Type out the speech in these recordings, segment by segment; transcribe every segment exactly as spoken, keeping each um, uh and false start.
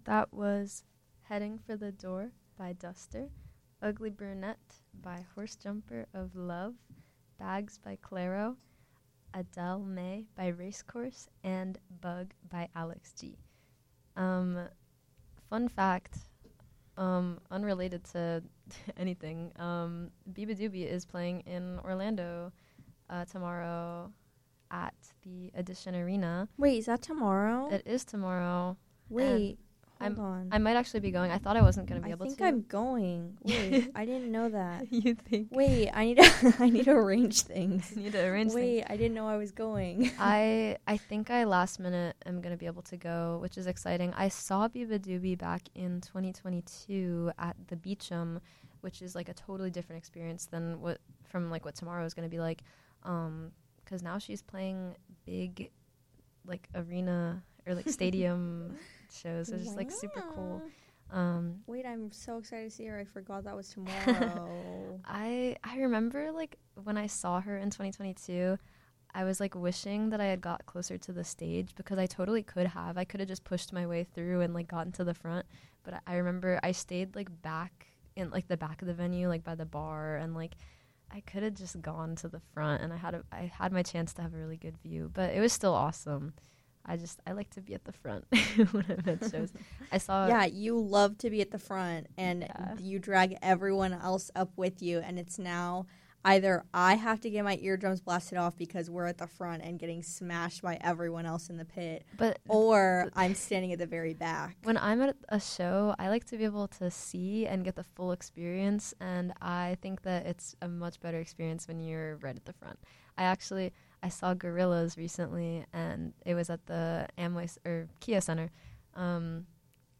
that was Heading for the Door by Duster, Ugly Brunette by Horse Jumper of Love, Bags by Claro, Adele May by Racecourse, and Bug by Alex G. Um, fun fact, um, unrelated to anything, um, Biba Doobie is playing in Orlando uh, tomorrow at the Edition Arena. Wait, is that tomorrow? It is tomorrow. Wait, I'm, hold on. I might actually be going. I thought I wasn't going to be I able to. I think I'm going. Wait, I didn't know that. You think? Wait, I need to I need to arrange things. I need to arrange Wait, things. I didn't know I was going. I I think I last minute am going to be able to go, which is exciting. I saw Biba Doobie back in twenty twenty-two at the Beecham, which is like a totally different experience than what from like what tomorrow is going to be like. Um, because now she's playing big, like arena or like stadium shows. It's just like super cool. Um, Wait, I'm so excited to see her. I forgot that was tomorrow. I I remember like when I saw her in twenty twenty-two, I was like wishing that I had got closer to the stage because I totally could have. I could have just pushed my way through and like gotten to the front. But I, I remember I stayed like back in like the back of the venue, like by the bar, and like I could have just gone to the front and I had a, I had my chance to have a really good view. But it was still awesome. I just, I like to be at the front when I'm at shows. I saw... Yeah, you love to be at the front, and Yeah. you drag everyone else up with you, and it's now either I have to get my eardrums blasted off because we're at the front and getting smashed by everyone else in the pit, But or I'm standing at the very back. when I'm at a show, I like to be able to see and get the full experience, and I think that it's a much better experience when you're right at the front. I actually... I saw Gorillaz recently, and it was at the Amway s- or Kia Center, um,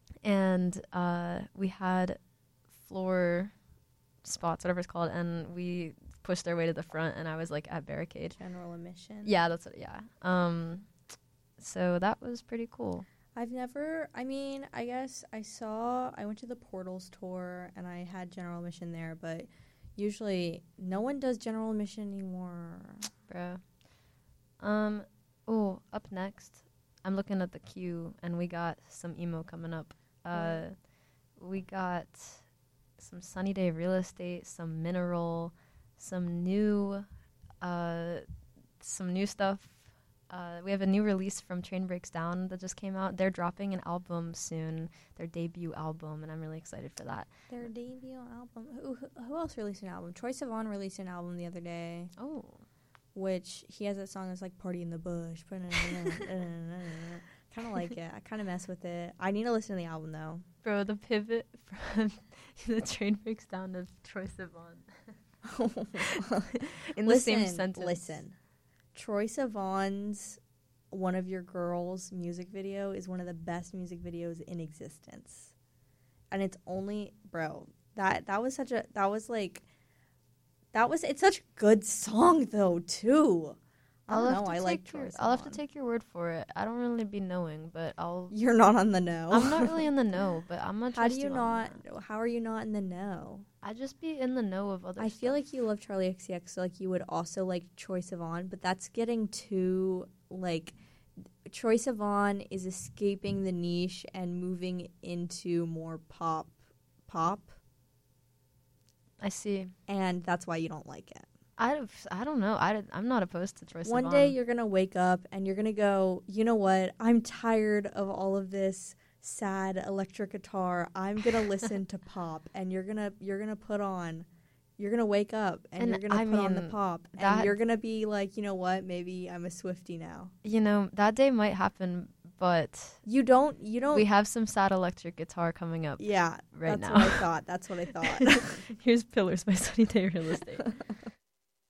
and uh, we had floor spots, whatever it's called, and we pushed our way to the front, and I was like at barricade. General admission. Yeah, that's what. Yeah. Um, so that was pretty cool. I've never, I mean, I guess I saw, I went to the Portals tour, and I had general admission there, but usually no one does general admission anymore. Bruh. Um, oh, up next, I'm looking at the queue, and we got some emo coming up. Uh, we got some Sunny Day Real Estate, some Mineral, some new, uh, some new stuff. Uh, we have a new release from Train Breaks Down that just came out. They're dropping an album soon, their debut album, and I'm really excited for that. Their debut album. Who, who, who else released an album? Troye Sivan released an album the other day. Oh. Which he has that song that's like Party in the Bush. Kind of like it. I kind of mess with it. I need to listen to the album though. Bro, the pivot from the Train Breaks Down to Troye Sivan. In the listen, same sentence. Listen. Troye Sivan's One of Your Girls music video is one of the best music videos in existence. And it's only, bro, that that was such a, that was like, That was, it's such a good song, though, too. I I'll don't have know, to I take like your, Troye I'll have to Sivan. take your word for it. I don't really be knowing, but I'll... You're not on the know. I'm not really in the know, but I'm gonna How trust do you on not, that. how are you not in the know? I just be in the know of other I stuff. feel like you love Charlie X C X, so, like, you would also like Troye Sivan, but that's getting too, like... Troye Sivan is escaping the niche and moving into more pop, pop, I see. and that's why you don't like it. I, I don't know. I, I'm not opposed to Troye Sivan. One day you're going to wake up and you're going to go, you know what? I'm tired of all of this sad electric guitar. I'm going to listen to pop, and you're going to you're going to put on you're going to wake up and, And you're going to I put on the mean, pop, that- and you're going to be like, you know what? Maybe I'm a Swiftie now. You know, that day might happen, but You don't you don't we have some sad electric guitar coming up Yeah, right that's now. what I thought. That's what I thought. Here's Pillars by Sunny Day Real Estate.